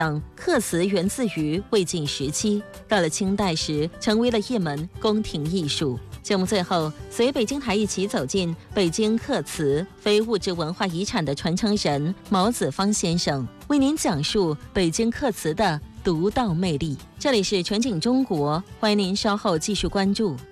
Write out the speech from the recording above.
刻词源自于魏晋时期，到了清代时成为了一门宫廷艺术。节目最后，随北京台一起走进北京刻词非物质文化遗产的传承人毛子方先生，为您讲述北京刻词的独到魅力。这里是全景中国，欢迎您稍后继续关注。